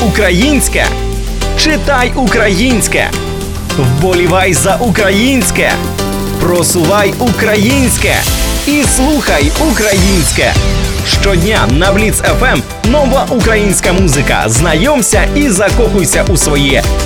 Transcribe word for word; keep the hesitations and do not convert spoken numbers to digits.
українське, читай українське, вболівай за українське, просувай українське і слухай українське. Щодня на Бліц еф ем нова українська музика. Знайомся і закохуйся у своє.